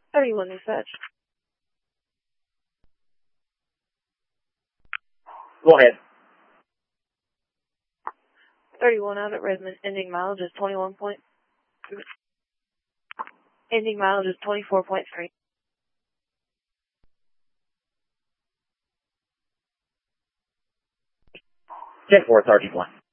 31 dispatch. Go ahead. 31 out at Redmond. Ending mileage is 21 point. Ending mileage is 24.3. 10-4, Sergeant 1.